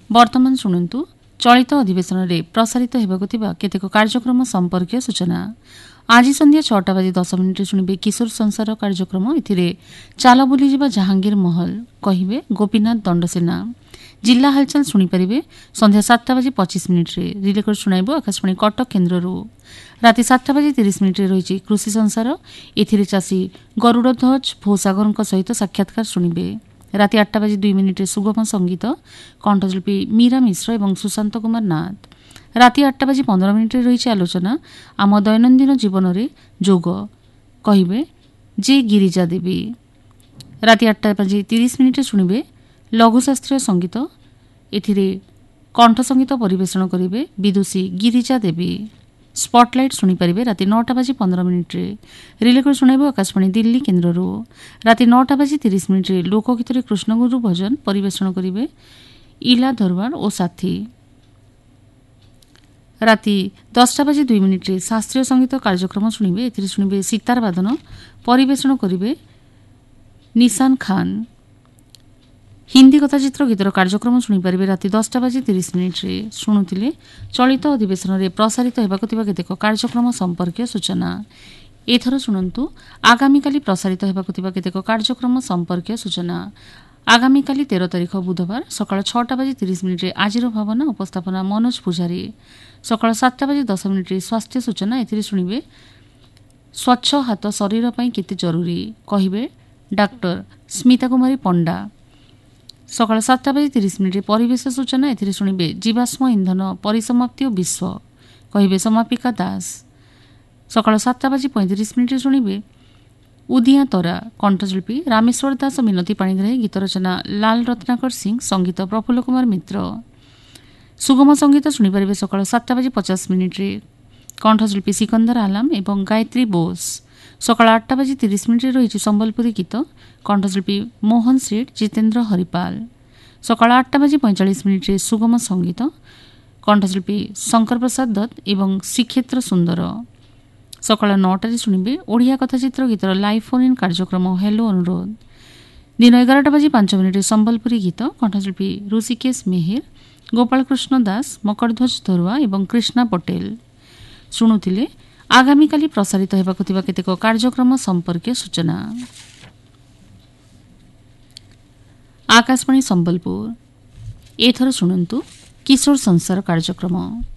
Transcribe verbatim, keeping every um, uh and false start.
वर्तमान शुणु चलित अधिवेशन में प्रसारित होगा केतेक कार्यक्रम संपर्क सूचना। आज संध्या छटा बजे दस मिनिट शुणे किशोर संसार कार्यक्रम। ए चाल बुली जहांगीर महल कहे गोपीनाथ दंडसेना। जिला हालचाल शुणिपारे संध्या सातटा बजे पचिश मिनिट रिलेकर्ड शुणाइब आकाशवाणी कटक केन्द्र। राति सातटा बजे तीस मिनिट रही कृषि संसार। ए चाषी गरुड़ ध्वज भोसागर सहित साक्षात्कार शुणे। राति आठटा बजे दुई मिनिट सुगम संगीत कंठशिल्पी मीरा मिश्र और सुशांत कुमार नाथ। राति आठटा बजे पंद्रह मिनिट रही आलोचना आम दैनंदिन जीवन में जोग कहे जे गिरिजा देवी। राति आठटा बजे तीस मिनिट शुणे लघुशास्त्रीय संगीत। ए कंठ संगीत परिवेषण करेंगे विदुषी गिरिजा देवी। स्पॉटलाइट शुणिपारे राति नौटा बजे पंद्रह मिनिट रिलेकर्ड शुणाइब आकाशवाणी दिल्ली केन्द्र। राति नौटा बजे तीस मिनिट लोकगीत कृष्णगुरु भजन परिवेषण करेंगे इला धरवाड़ और साथी। राति दसटा बजे दुई मिनिट शास्त्रीय संगीत कार्यक्रम शुणे। ए शुणे सितार वादन परिवेषण करेंगे निशान खान। हिंदी कथाचित्र गीतर कार्यक्रम शुणिपारे राति दसटा बजे तीस मिनिट शुणुले चलित अधिवेशन में प्रसारित होगा केतेक कार्यक्रम संपर्क सूचना। एथर शुणु आगामी काली प्रसारित होगा केतेक कार्यक्रम संपर्क सूचना। आगामी काली तेरह तारीख बुधवार सकाळ छटा बजे तीस मिनिट आज भावना उपस्थापना मनोज पूजारी। सकाळ सातटा बजे दस मिनिट स्वास्थ्य सूचना। ए शुणे स्वच्छ हाथ शरीर पर केते जरूरी कहे डाक्टर स्मिता कुमारी पंडा। सकाळ सातटा बजे तीस मिनिट परिवेश सूचना। ए शुणे जीवाश्म इंधन परिसमाप्ति और विश्व कहे समापिका दास। सकाळ सातटा बजे पैंतीस मिनिट शुणे उदिया तरा कंठशिल्पी रामेश्वर दास और मिनती पाणिग्राही। गीत रचना लाल रत्नाकर सिंह संगीत प्रफुल्ल कुमार मित्र। सुगम संगीत शुणिपारे सकाळ सातटा बजे पचास मिनिट कंठशिल्पी सिकंदर आलम एवं गायत्री बोस। सकाळ आठटा बजे तीस मिनिट रही संबलपुरी गीत कंठशिल्पी मोहन सेठ जितेन्द्र हरिपाल। सकाळ आठटा बजे पैंचाश मिनिट सुगम संगीत कंठशिल्पी शंकर प्रसाद दत्त एवं श्रीक्षेत्र सुंदर। सकाळ नौटा शुणे ओडिया कथाचित्र गीतर लाइव फोन इन कार्यक्रम हेलो अनुरोध। दिन एगारटा बजे पांच मिनिट संबलपुरी गीत कंठशिल्पी ऋषिकेश मेहेर गोपालकृष्ण दास मकरध्वज धरुआ एवं कृष्णा पटेल। शुणुले आगामी काली प्रसारित होगा केतेक कार्यक्रम संपर्क सूचना। आकाशवाणी संबलपुर। एथर शुणु किशोर संसार कार्यक्रम।